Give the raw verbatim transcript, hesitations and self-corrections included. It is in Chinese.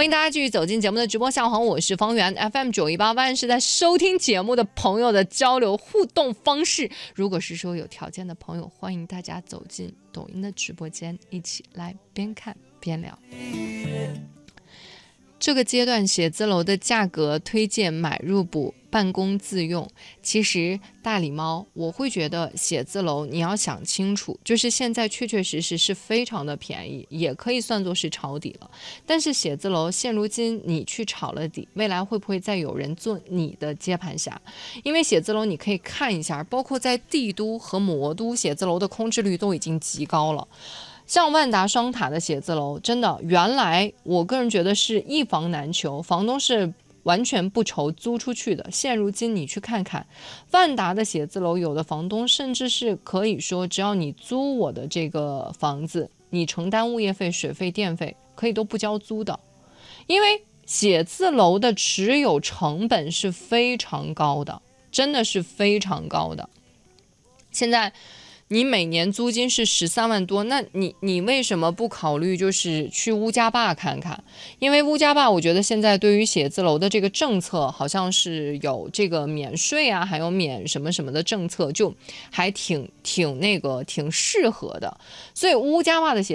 迎大家继续走进节目的直播下方，我是方圆 F M 九一八万是在收听节目的朋友的交流互动方式。如果是说有条件的朋友，欢迎大家走进抖音的直播间，一起来边看边聊。这个阶段写字楼的价格推荐买入补，办公自用。其实大礼猫，我会觉得写字楼你要想清楚，就是现在确确实实是非常的便宜，也可以算作是抄底了。但是写字楼现如今你去炒了底，未来会不会再有人做你的接盘侠？因为写字楼你可以看一下，包括在帝都和魔都写字楼的空置率都已经极高了。像万达双塔的写字楼，真的原来我个人觉得是一房难求，房东是完全不愁租出去的。现如今你去看看万达的写字楼，有的房东甚至是可以说，只要你租我的这个房子，你承担物业费、水费、电费，可以都不交租的。因为写字楼的持有成本是非常高的，真的是非常高的。现在你每年租金是十三万多，那你你为什么不考虑就是去乌家坝看看？因为乌家坝我觉得现在对于写字楼的这个政策好像是有这个免税啊，还有免什么什么的政策，就还挺挺那个挺适合的。所以乌家坝的写